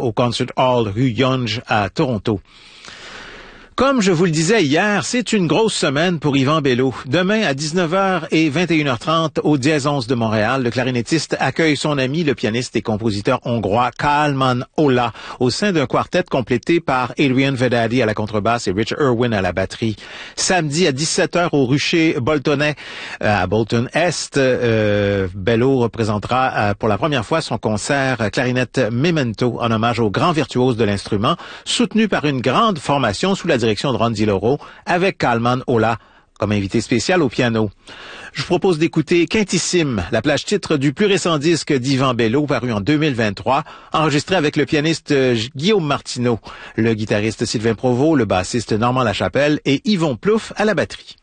au Concert Hall rue Yonge à Toronto. Comme je vous le disais hier, c'est une grosse semaine pour Yvan Bello. Demain, à 19h et 21h30, au Dièse 11 de Montréal, le clarinettiste accueille son ami, le pianiste et compositeur hongrois Kálmán Olah, au sein d'un quartet complété par Adrian Vedadi à la contrebasse et Rich Irwin à la batterie. Samedi, à 17h, au Rucher Boltonais, à Bolton Est, Bello représentera pour la première fois son concert clarinette Memento en hommage au grand virtuose de l'instrument, soutenu par une grande formation sous la direction de Ron DiLauro, avec Kálmán Olah comme invité spécial au piano. Je vous propose d'écouter Quintissime, la plage titre du plus récent disque d'Yvan Bello, paru en 2023, enregistré avec le pianiste Guillaume Martineau, le guitariste Sylvain Provost, le bassiste Normand Lachapelle et Yvon Plouffe à la batterie.